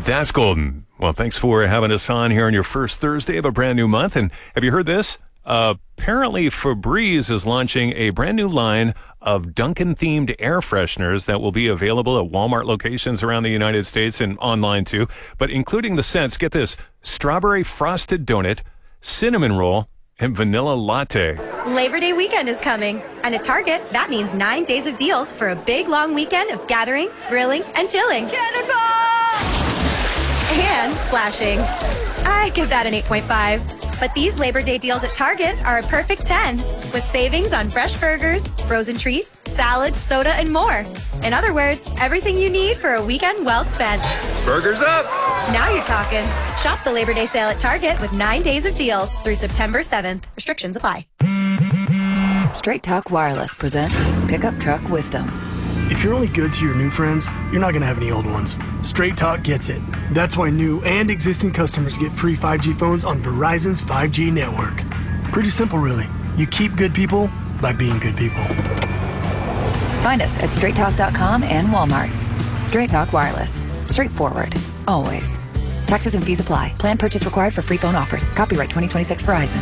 That's golden. Well, thanks for having us on here on your first Thursday of a brand new month. And have you heard this? Apparently, Febreze is launching a brand new line of Dunkin'-themed air fresheners that will be available at Walmart locations around the United States and online too. But including the scents, get this, strawberry frosted donut, cinnamon roll, and vanilla latte. Labor Day weekend is coming. And at Target, that means 9 days of deals for a big, long weekend of gathering, grilling, and chilling. Cannonball! And splashing. I give that an 8.5. But these Labor Day deals at Target are a perfect 10, with savings on fresh burgers, frozen treats, salads, soda, and more. In other words, everything you need for a weekend well spent. Burgers up! Now you're talking. Shop the Labor Day sale at Target with 9 days of deals through September 7th. Restrictions apply. Straight Talk Wireless presents Pickup Truck Wisdom. If you're only good to your new friends, you're not going to have any old ones. Straight Talk gets it. That's why new and existing customers get free 5G phones on Verizon's 5G network. Pretty simple, really. You keep good people by being good people. Find us at straighttalk.com and Walmart. Straight Talk Wireless. Straightforward. Always. Taxes and fees apply. Plan purchase required for free phone offers. Copyright 2026 Verizon.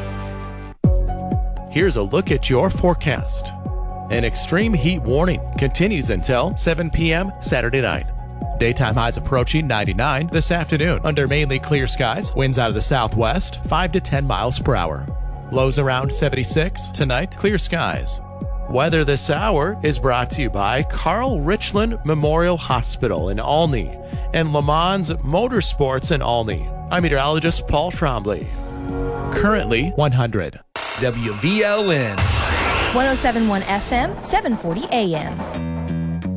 Here's a look at your forecast. An extreme heat warning continues until 7 p.m. Saturday night. Daytime highs approaching 99 this afternoon under mainly clear skies. Winds out of the southwest, 5 to 10 miles per hour. Lows around 76. Tonight, clear skies. Weather this hour is brought to you by Carl Richland Memorial Hospital in Olney and Le Mans Motorsports in Olney. I'm meteorologist Paul Trombley. Currently 100. WVLN 107.1 FM, 740 AM.